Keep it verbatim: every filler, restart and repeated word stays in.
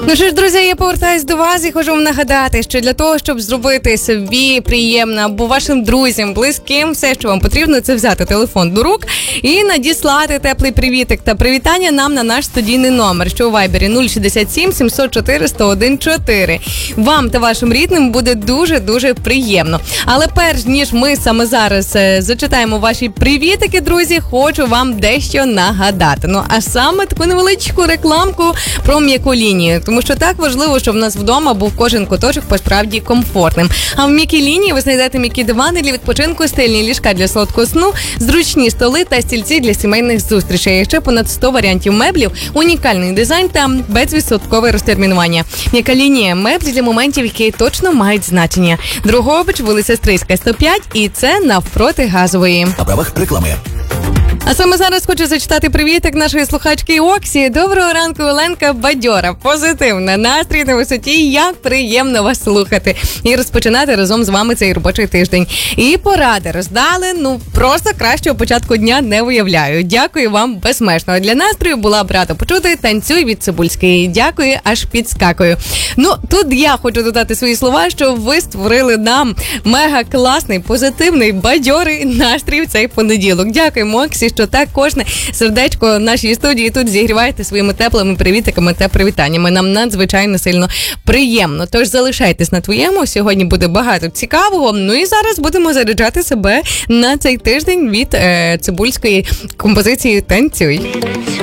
Ну що ж, друзі, я повертаюсь до вас і хочу вам нагадати, що для того, щоб зробити собі приємно або вашим друзям, близьким, все, що вам потрібно, це взяти телефон до рук і надіслати теплий привітик та привітання нам на наш студійний номер, що у Вайбері нуль шістдесят сім сімсот чотири сто один чотири. Вам та вашим рідним буде дуже-дуже приємно. Але перш ніж ми саме зараз е, зачитаємо ваші привітики, друзі, хочу вам дещо нагадати. Ну, а саме таку невеличку рекламку про м'яку лінію. Тому що так важливо, щоб в нас вдома був кожен куточок по-справді комфортним. А в м'якій лінії ви знайдете м'які дивани для відпочинку, стильні ліжка для солодкого сну, зручні столи та стільці для сімейних зустрічей. І ще понад сто варіантів меблів, унікальний дизайн та безвідсоткове розтермінування. М'яка лінія – меблі для моментів, які точно мають значення. Дрогобич, вулиця Стрийська, сто п'ять, і це навпроти Газової. На правах реклами. А саме зараз хочу зачитати привітик нашої слухачки Оксі. Доброго ранку, Оленка, бадьора, позитивна, настрій на висоті, як приємно вас слухати і розпочинати разом з вами цей робочий тиждень. І поради роздали, ну просто кращого початку дня не виявляю. Дякую вам безмежно. Для настрою була б рада почути «Танцюй» від Цибульської. Дякую, аж підскакую. Ну, тут я хочу додати свої слова, що ви створили нам мега класний, позитивний, бадьорий настрій в цей понеділок. Дякуємо, Оксі, що так кожне сердечко в нашій студії тут зігріваєте своїми теплими привітиками та привітаннями. Нам надзвичайно сильно приємно. Тож залишайтесь на твоєму, сьогодні буде багато цікавого. Ну і зараз будемо заряджати себе на цей тиждень від е, Цибульської композиції «Танцюй».